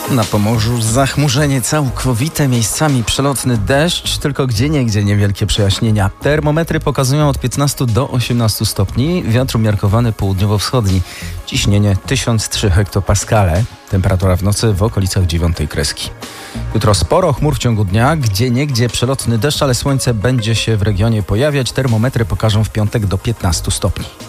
Na Pomorzu zachmurzenie całkowite, miejscami przelotny deszcz, tylko gdzieniegdzie niewielkie przejaśnienia. Termometry pokazują od 15 do 18 stopni, wiatr umiarkowany południowo-wschodni. Ciśnienie 1003 hektopaskale, temperatura w nocy w okolicach 9 kreski. Jutro sporo chmur w ciągu dnia, gdzieniegdzie przelotny deszcz, ale słońce będzie się w regionie pojawiać. Termometry pokażą w piątek do 15 stopni.